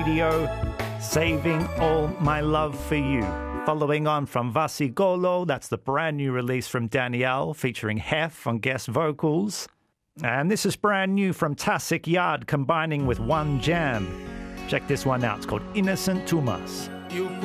Radio, Saving All My Love for You. Following on from Vasigolo, that's the brand new release from Danielle, featuring Hef on guest vocals. And this is brand new from Tasik Yard, combining with One Jam. Check this one out. It's called Innocent Tumas.